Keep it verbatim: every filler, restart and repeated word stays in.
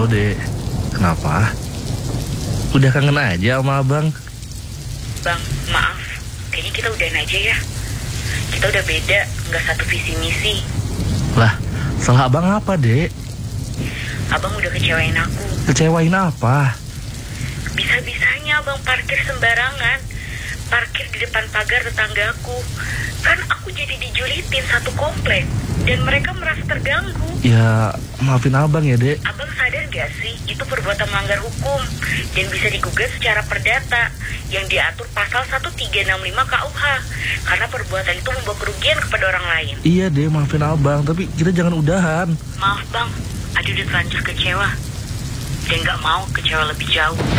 Halo Dek, kenapa? Udah kangen aja sama abang? Bang, maaf, kayaknya kita udahan aja ya. Kita udah beda, nggak satu visi misi. Lah, salah abang apa Dek? Abang udah kecewain aku. Kecewain apa? Bisa-bisanya abang parkir sembarangan. Parkir di depan pagar tetanggaku. Kan aku jadi dijulitin satu komplek. Dan mereka merasa terganggu. Ya, maafin abang ya Dek. Abang sadar gak sih, itu perbuatan melanggar hukum. Dan bisa digugat secara perdata. Yang diatur pasal seribu tiga ratus enam puluh lima K U H. Karena perbuatan itu membawa kerugian kepada orang lain. Iya Dek, maafin abang, tapi kita jangan udahan. Maaf bang, Adi udah terlanjur kecewa. Dan gak mau kecewa lebih jauh.